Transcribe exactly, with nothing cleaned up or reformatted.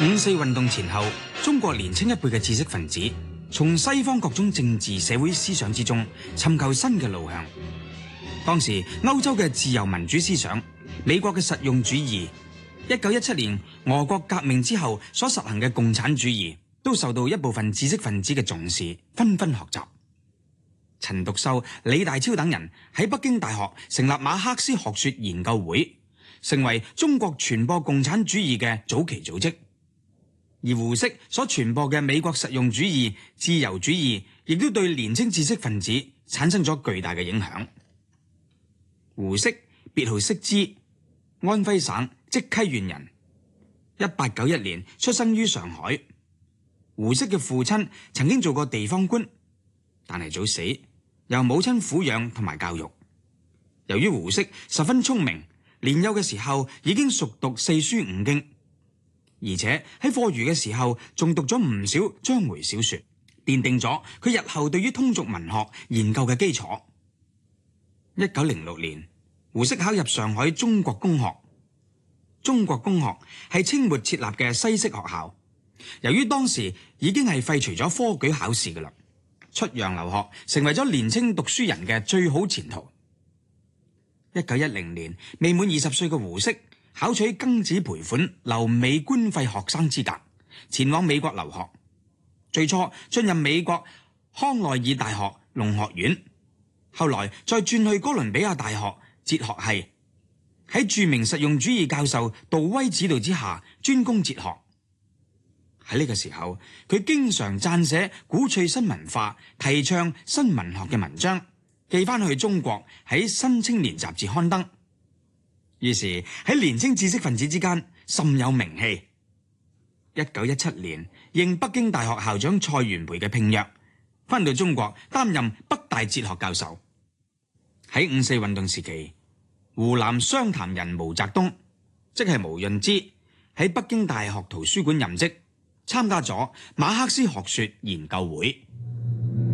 五四運動前後，中國年輕一輩嘅知識分子從西方各種政治社會思想之中尋求新嘅路向。當時歐洲嘅自由民主思想、美國嘅實用主義、一九一七年俄國革命之後所實行嘅共產主義，都受到一部分知識分子嘅重視，紛紛學習。陳獨秀、李大釗等人喺北京大學成立馬克思學說研究會，成為中國傳播共產主義嘅早期組織。而胡適所傳播嘅美國實用主義、自由主義，亦都對年輕知識分子產生咗巨大嘅影響。胡適別號釋之，安徽省績溪縣人，一八九一年出生於上海。胡適嘅父親曾經做過地方官，但係早死，由母親撫養同埋教育。由於胡適十分聰明，年幼嘅時候已經熟讀四書五經，而且喺課餘嘅時候仲讀咗唔少章回小說，奠定咗佢日後對於通俗文學研究嘅基礎。一九零六年，胡適考入上海中國公學。中國公學係清末設立嘅西式學校，由於當時已經係廢除咗科舉考試㗎喇，出洋留學成為咗年輕讀書人嘅最好前途。一九一零年，未滿二十歲嘅胡適考取庚子賠款留美官費學生資格，前往美國留學。最初進入美國康奈爾大學農學院，後來再轉去哥倫比亞大學哲學系，喺著名實用主義教授杜威指導之下專攻哲學。喺呢個時候，佢經常撰寫鼓吹新文化、提倡新文學嘅文章，寄翻去中國喺《新青年》雜誌刊登。於是喺年輕知識分子之間甚有名氣。一九一七年，應北京大學校長蔡元培嘅聘約，翻到中國擔任北大哲學教授。喺五四運動時期，湖南湘潭人毛澤東，即係毛潤之，喺北京大學圖書館任職，參加咗馬克思學說研究會。